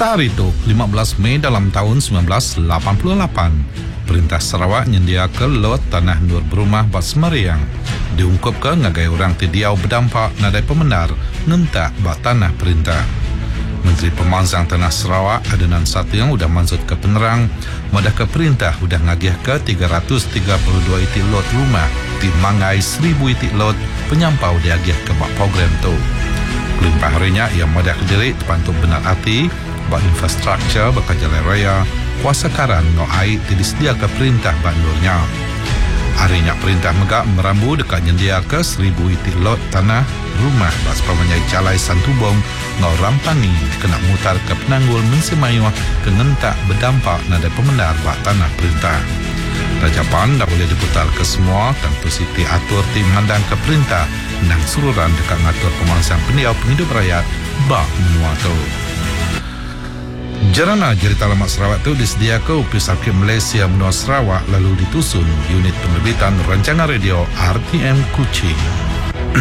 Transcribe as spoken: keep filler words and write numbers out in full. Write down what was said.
Sehari itu, lima belas Mei dalam tahun sembilan belas lapan puluh lapan, Perintah Sarawak nyendia ke lot tanah nur berumah buat Semariang. Diungkap ke ngagai orang tidiau berdampak nadai pemenar ngentak buat tanah perintah. Menteri Pemansang Tanah Sarawak adenan satu yang udah mansut ke penerang, madah ke perintah udah ngagih ke tiga ratus tiga puluh dua itik lot rumah di Mangai seribu itik lot penyampau diagih ke bak program tu. Kelimpah harinya ia madah ke diri terpantuk benar hati bak infrastruktur bakal jalan raya kuasa karan no air disedia ke perintah bandurnya. Harinya perintah megak merambu dekat nyendia ke seribu itik lot tanah rumah bas pemanyai calai Santubong ngau rampangi kena mutar ke penanggul mensemayuah ke ngentak berdampak nada pemenar bak tanah perintah. Rajapan dah boleh diputar ke semua tentu siti atur tim mandang ke perintah nang sururan dekat ngatur pemansang pendiau penghidup rakyat bak menua tu. Jarana Cerita Lamak Sarawak itu disedia ke Upis Hakim Malaysia Menua Sarawak lalu ditusun unit penerbitan rancangan radio R T M Kuching.